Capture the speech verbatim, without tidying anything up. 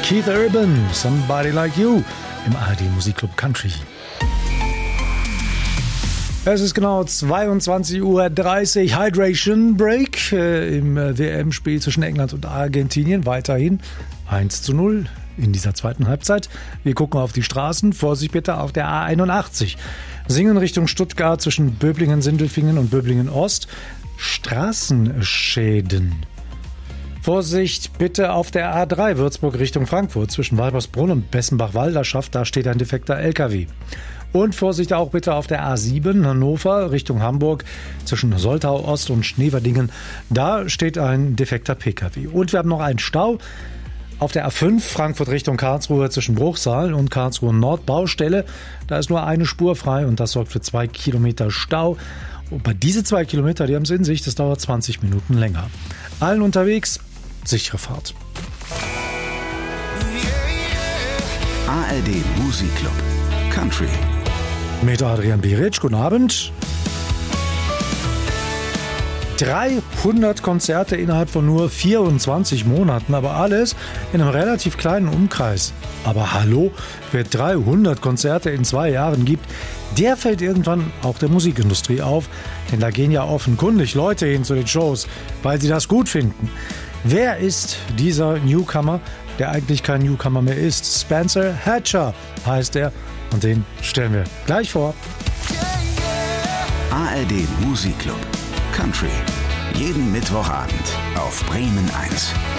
Keith Urban, Somebody Like You im A R D Musikclub Country. Es ist genau zweiundzwanzig Uhr dreißig, Hydration Break äh, im W M-Spiel zwischen England und Argentinien. Weiterhin eins zu null in dieser zweiten Halbzeit. Wir gucken auf die Straßen. Vorsicht bitte auf der A einundachtzig. Singen Richtung Stuttgart zwischen Böblingen-Sindelfingen und Böblingen-Ost. Straßenschäden. Vorsicht bitte auf der A drei Würzburg Richtung Frankfurt zwischen Walbersbrunn und Bessenbach-Walderschaft. Da steht ein defekter L K W. Und Vorsicht auch bitte auf der A sieben Hannover Richtung Hamburg zwischen Soltau Ost und Schneverdingen. Da steht ein defekter P K W. Und wir haben noch einen Stau auf der A fünf Frankfurt Richtung Karlsruhe zwischen Bruchsal und Karlsruhe Nord Baustelle. Da ist nur eine Spur frei und das sorgt für zwei Kilometer Stau. Und bei diese zwei Kilometer, die haben es in sich, das dauert zwanzig Minuten länger. Allen unterwegs, sichere Fahrt. A R D Musikclub Country Mit Adrian Biric, guten Abend. dreihundert Konzerte innerhalb von nur vierundzwanzig Monaten, aber alles in einem relativ kleinen Umkreis. Aber hallo, wer dreihundert Konzerte in zwei Jahren gibt, der fällt irgendwann auch der Musikindustrie auf, denn da gehen ja offenkundig Leute hin zu den Shows, weil sie das gut finden. Wer ist dieser Newcomer, der eigentlich kein Newcomer mehr ist? Spencer Hatcher heißt er und den stellen wir gleich vor. A R D Musikclub Country. Jeden Mittwochabend auf Bremen eins.